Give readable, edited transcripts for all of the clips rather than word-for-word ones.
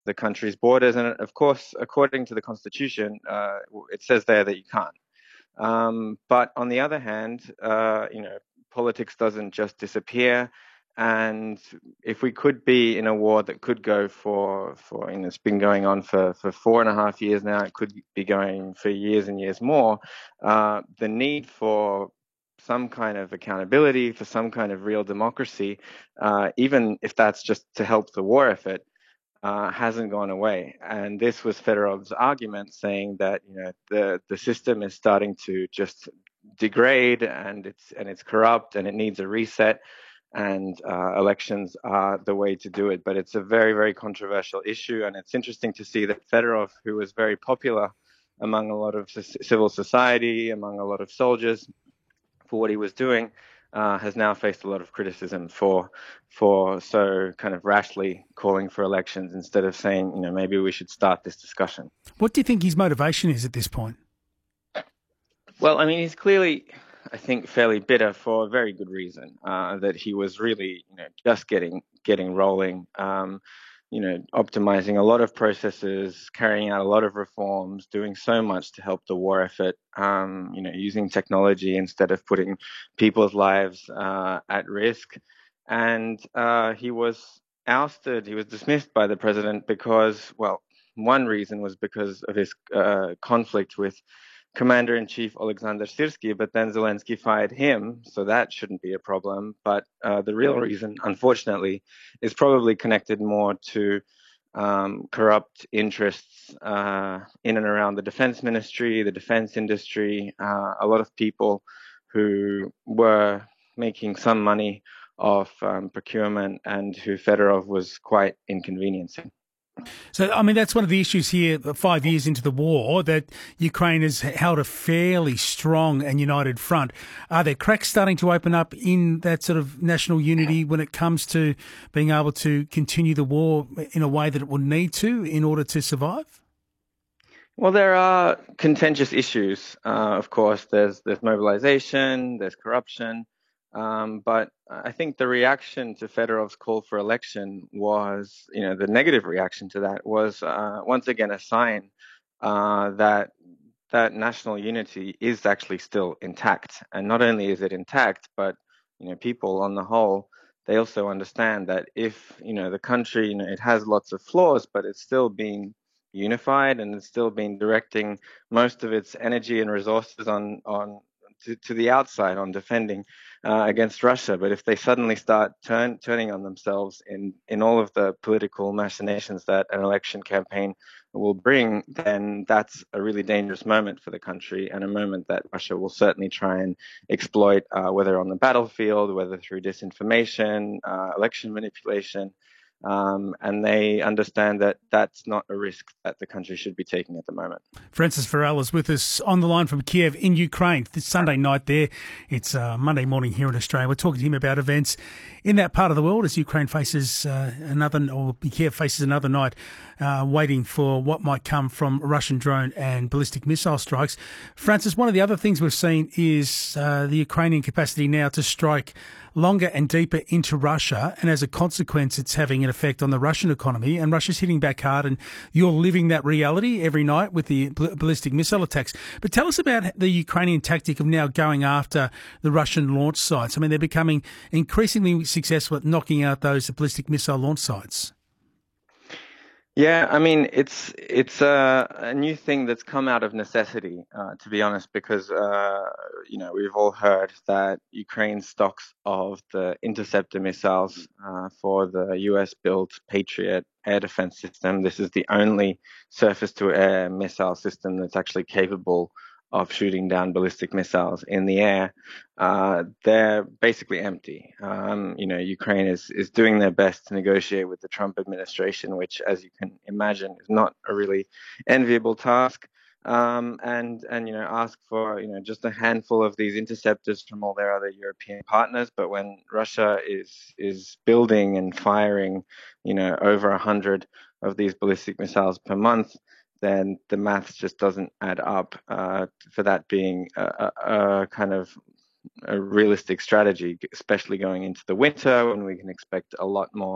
the country's borders. And of course, according to the constitution, it says there that you can't. But on the other hand, politics doesn't just disappear. And if we could be in a war that could go it's been going on for 4.5 years now, it could be going for years and years more, the need for some kind of accountability, for some kind of real democracy, even if that's just to help the war effort, hasn't gone away. And this was Fedorov's argument, saying that the system is starting to just degrade, and it's corrupt, and it needs a reset, and elections are the way to do it. But it's a very, very controversial issue, and it's interesting to see that Fedorov, who was very popular among a lot of civil society, among a lot of soldiers, for what he was doing, has now faced a lot of criticism for so kind of rashly calling for elections instead of saying, maybe we should start this discussion. What do you think his motivation is at this point? Well, I mean, he's clearly, I think, fairly bitter for a very good reason, that he was really, just getting rolling, optimizing a lot of processes, carrying out a lot of reforms, doing so much to help the war effort, using technology instead of putting people's lives at risk. And he was ousted, he was dismissed by the president because, well, one reason was because of his conflict with Commander-in-Chief Alexander Syrsky, but then Zelensky fired him, so that shouldn't be a problem. But the real reason, unfortunately, is probably connected more to corrupt interests in and around the defense ministry, the defense industry, a lot of people who were making some money off procurement and who Fedorov was quite inconveniencing. So, I mean, that's one of the issues here, 5 years into the war, that Ukraine has held a fairly strong and united front. Are there cracks starting to open up in that sort of national unity when it comes to being able to continue the war in a way that it would need to in order to survive? Well, there are contentious issues. Of course, there's mobilization, there's corruption. But I think the reaction to Fedorov's call for election was, the negative reaction to that was once again a sign that national unity is actually still intact. And not only is it intact, but people on the whole, they also understand that if the country, it has lots of flaws, but it's still being unified, and it's still been directing most of its energy and resources to the outside on defending against Russia. But if they suddenly start turning on themselves in all of the political machinations that an election campaign will bring, then that's a really dangerous moment for the country, and a moment that Russia will certainly try and exploit, whether on the battlefield, whether through disinformation, election manipulation. And they understand that that's not a risk that the country should be taking at the moment. Francis Farrell is with us on the line from Kiev in Ukraine. This Sunday night there. It's Monday morning here in Australia. We're talking to him about events in that part of the world as Ukraine faces Kiev faces another night waiting for what might come from Russian drone and ballistic missile strikes. Francis, one of the other things we've seen is the Ukrainian capacity now to strike longer and deeper into Russia, and as a consequence, it's having an effect on the Russian economy, and Russia's hitting back hard, and you're living that reality every night with the ballistic missile attacks. But tell us about the Ukrainian tactic of now going after the Russian launch sites. I mean, they're becoming increasingly successful at knocking out those ballistic missile launch sites. Yeah, I mean, it's a new thing that's come out of necessity, to be honest, because we've all heard that Ukraine's stocks of the interceptor missiles for the US-built Patriot air defense system. This is the only surface-to-air missile system that's actually capable of shooting down ballistic missiles in the air. They're basically empty. Ukraine is doing their best to negotiate with the Trump administration, which, as you can imagine, is not a really enviable task. And ask for just a handful of these interceptors from all their other European partners. But when Russia is building and firing, over 100 of these ballistic missiles per month, then the maths just doesn't add up for that being a kind of a realistic strategy, especially going into the winter when we can expect a lot more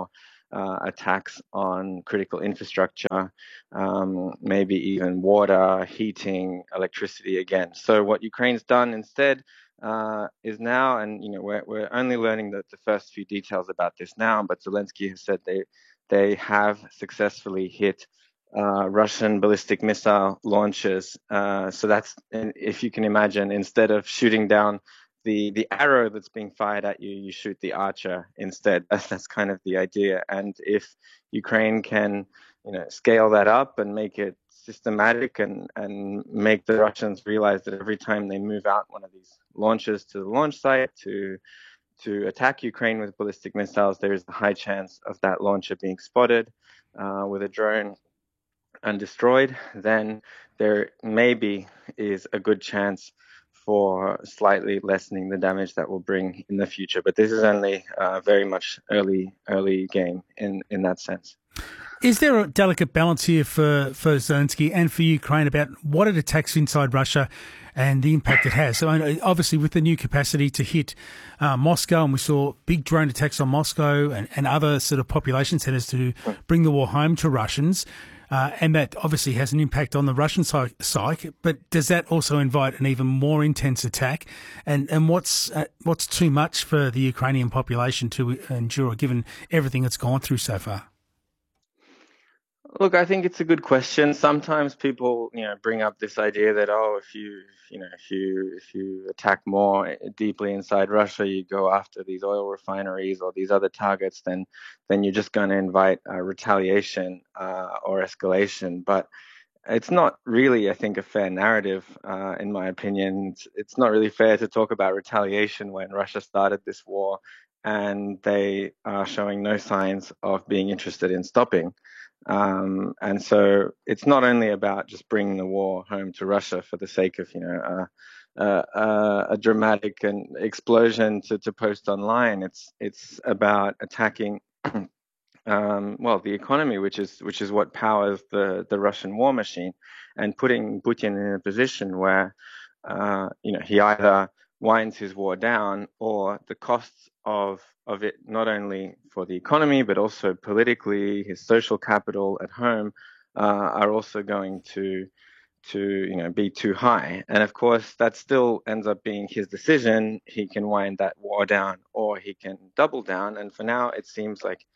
attacks on critical infrastructure, maybe even water, heating, electricity again. So what Ukraine's done instead is now, and we're only learning the first few details about this now, but Zelensky has said they have successfully hit Russian ballistic missile launches. So that's, if you can imagine, instead of shooting down the arrow that's being fired at you, you shoot the archer instead. That's kind of the idea. And if Ukraine can, scale that up and make it systematic and make the Russians realize that every time they move out one of these launches to the launch site to attack Ukraine with ballistic missiles, there is a high chance of that launcher being spotted with a drone and destroyed, then there maybe is a good chance for slightly lessening the damage that will bring in the future. But this is only very much early game in that sense. Is there a delicate balance here for Zelensky and for Ukraine about what it attacks inside Russia and the impact it has? So obviously with the new capacity to hit Moscow, and we saw big drone attacks on Moscow and other sort of population centres to bring the war home to Russians, and that obviously has an impact on the Russian psyche, but does that also invite an even more intense attack? And what's too much for the Ukrainian population to endure, given everything it's gone through so far? Look, I think it's a good question. Sometimes people, bring up this idea that, if you attack more deeply inside Russia, you go after these oil refineries or these other targets, then you're just going to invite retaliation or escalation. But it's not really, I think, a fair narrative, in my opinion. It's not really fair to talk about retaliation when Russia started this war and they are showing no signs of being interested in stopping. And so it's not only about just bringing the war home to Russia for the sake of, a dramatic and explosion to post online. It's about attacking, the economy, which is what powers the Russian war machine, and putting Putin in a position where, he either winds his war down, or the costs of it, not only for the economy but also politically, his social capital at home, are also going to be too high. And of course, that still ends up being his decision. He can wind that war down, or he can double down. And for now, it seems like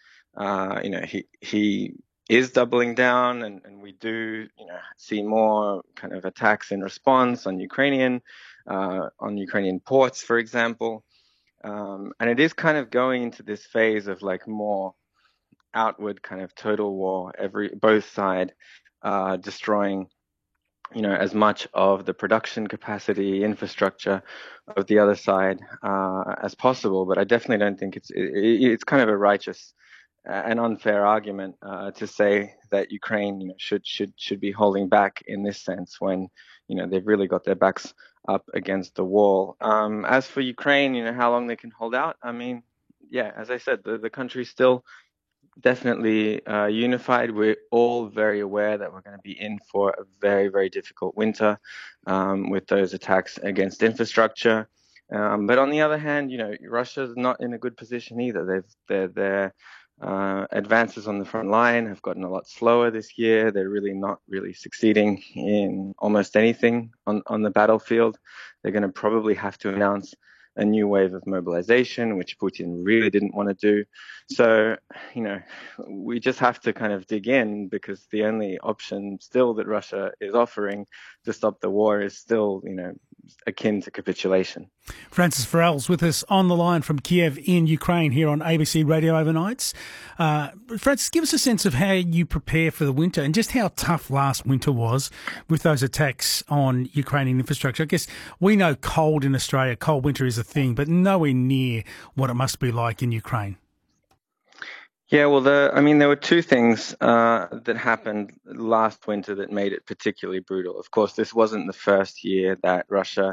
he is doubling down, and we do see more kind of attacks in response on Ukrainian ports, for example. And it is kind of going into this phase of like more outward kind of total war, both side destroying as much of the production capacity, infrastructure of the other side as possible. But I definitely don't think it's kind of a righteous an unfair argument to say that Ukraine should be holding back in this sense, when they've really got their backs up against the wall. As for Ukraine, how long they can hold out, I mean, yeah, as I said, the country's still definitely unified. We're all very aware that we're going to be in for a very, very difficult winter with those attacks against infrastructure. But on the other hand, Russia's not in a good position either. Their advances on the front line have gotten a lot slower this year. They're really not really succeeding in almost anything on the battlefield. They're going to probably have to announce a new wave of mobilization, which Putin really didn't want to do. So, we just have to kind of dig in, because the only option still that Russia is offering to stop the war is still, akin to capitulation. Francis Farrell's with us on the line from Kiev in Ukraine here on ABC Radio Overnights. Francis, give us a sense of how you prepare for the winter and just how tough last winter was with those attacks on Ukrainian infrastructure. I guess we know cold in Australia, cold winter is a thing, but nowhere near what it must be like in Ukraine. Yeah, well, there were two things that happened last winter that made it particularly brutal. Of course, this wasn't the first year that Russia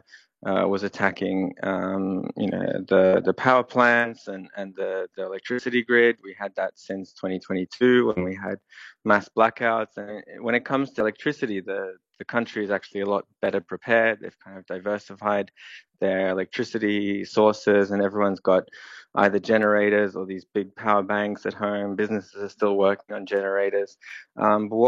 was attacking, the power plants and the electricity grid. We had that since 2022 when we had mass blackouts. And when it comes to electricity, the country is actually a lot better prepared. They've kind of diversified their electricity sources, and everyone's got either generators or these big power banks at home. Businesses are still working on generators. But what